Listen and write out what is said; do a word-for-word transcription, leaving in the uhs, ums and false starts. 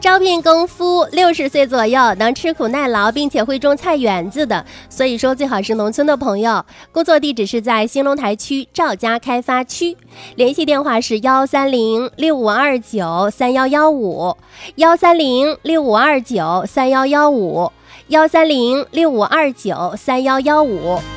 招聘功夫六十岁左右，能吃苦耐劳，并且会种菜园子的，所以说最好是农村的朋友。工作地址是在兴隆台区赵家开发区，联系电话是幺三零六五二九三幺幺五，幺三零六五二九三幺幺五，幺三零六五二九三幺幺五。